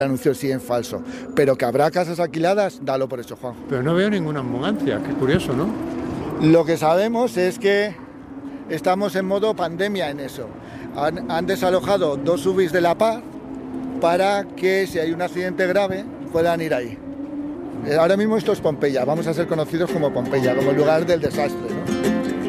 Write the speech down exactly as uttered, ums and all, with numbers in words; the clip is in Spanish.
anuncio sí en falso, pero que habrá casas alquiladas, dalo por hecho, Juan. Pero no veo ninguna ambulancia, qué curioso, ¿no? Lo que sabemos es que estamos en modo pandemia en eso. Han, han desalojado dos U B Is de La Paz para que si hay un accidente grave puedan ir ahí. Ahora mismo esto es Pompeya, vamos a ser conocidos como Pompeya, como el lugar del desastre, ¿no?